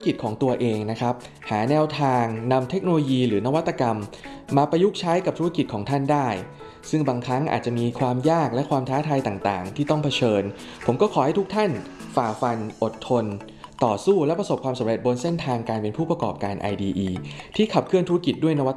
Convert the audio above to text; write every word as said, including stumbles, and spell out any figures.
ธุรกิจของตัวเองนะครับหาแนวทางนำเทคโนโลยีหรือนวัตกรรมมาประยุกต์ใช้กับธุรกิจของท่านได้ซึ่งบางครั้งอาจจะมีความยากและความท้าทายต่างๆที่ต้องเผชิญผมก็ขอให้ทุกท่านฝ่าฟันอดทนต่อสู้และประสบความสำเร็จบนเส้นทางการเป็นผู้ประกอบการ ไอ ดี อี ที่ขับเคลื่อนธุรกิจด้วยนวัต